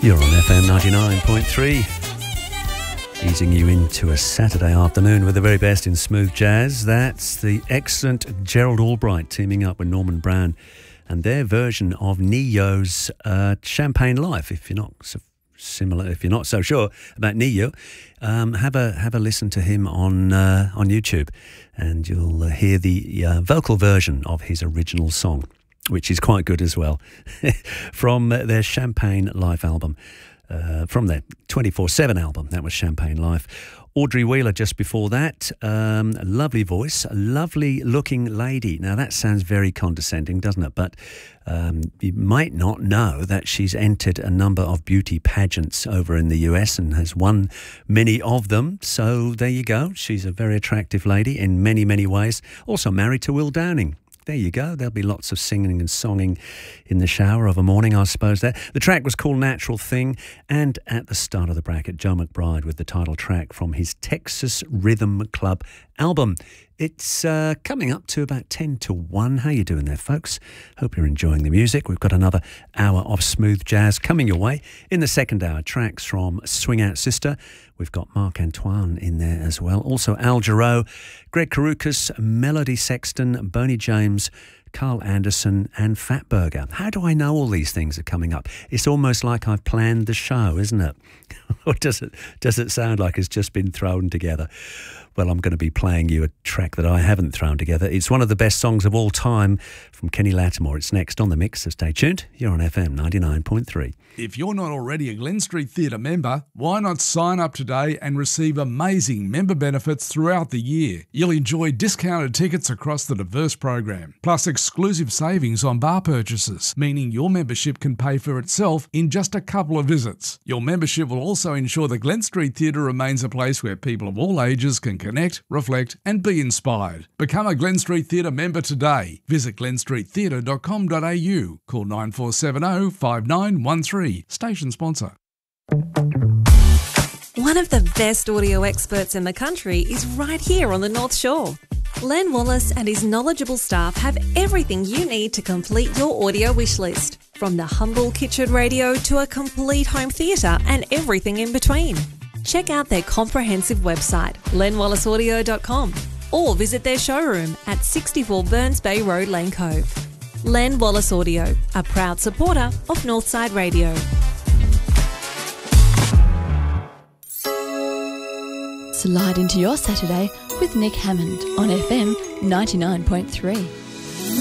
You're on FM 99.3, easing you into a Saturday afternoon with the very best in smooth jazz. That's the excellent Gerald Albright teaming up with Norman Brown and their version of Ne-Yo's Champagne Life. If you're not so sure about Ne-Yo, have a listen to him on YouTube, and you'll hear the vocal version of his original song, which is quite good as well, from their Champagne Life album, from their 24/7 album. That was Champagne Life. Audrey Wheeler just before that, a lovely voice, a lovely looking lady. Now that sounds very condescending, doesn't it? But you might not know that she's entered a number of beauty pageants over in the US and has won many of them. So there you go. She's a very attractive lady in many, many ways. Also married to Will Downing. There you go. There'll be lots of singing and songing in the shower of a morning, I suppose. There. The track was called Natural Thing, and at the start of the bracket, Joe McBride with the title track from his Texas Rhythm Club album. It's coming up to about 10 to 1. How you doing there, folks? Hope you're enjoying the music. We've got another hour of smooth jazz coming your way. In the second hour, tracks from Swing Out Sister. We've got Marc Antoine in there as well. Also Al Jarreau, Greg Karukas, Melody Sexton, Boney James, Carl Anderson and Fatburger. How do I know all these things are coming up? It's almost like I've planned the show, isn't it? Or does it sound like it's just been thrown together? Well, I'm going to be playing you a track that I haven't thrown together. It's one of the best songs of all time from Kenny Lattimore. It's next on The Mix, so stay tuned. You're on FM 99.3. If you're not already a Glen Street Theatre member, why not sign up today and receive amazing member benefits throughout the year? You'll enjoy discounted tickets across the diverse program, plus exclusive savings on bar purchases, meaning your membership can pay for itself in just a couple of visits. Your membership will also ensure the Glen Street Theatre remains a place where people of all ages can connect, reflect and be inspired. Become a Glen Street Theatre member today. Visit glenstreettheatre.com.au. Call 9470 5913. Station sponsor. One of the best audio experts in the country is right here on the North Shore. Len Wallace and his knowledgeable staff have everything you need to complete your audio wish list, from the humble kitchen radio to a complete home theatre and everything in between. Check out their comprehensive website, lenwallaceaudio.com, or visit their showroom at 64 Burns Bay Road, Lane Cove. Len Wallace Audio, a proud supporter of Northside Radio. Slide into your Saturday with Nick Hammond on FM 99.3.